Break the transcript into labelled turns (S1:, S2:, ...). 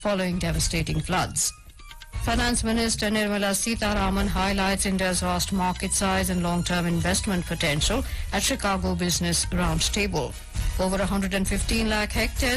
S1: following devastating floods. Finance Minister Nirmala Sitharaman highlights India's vast market size and long-term investment potential at Chicago Business Roundtable. Over 115 lakh hectares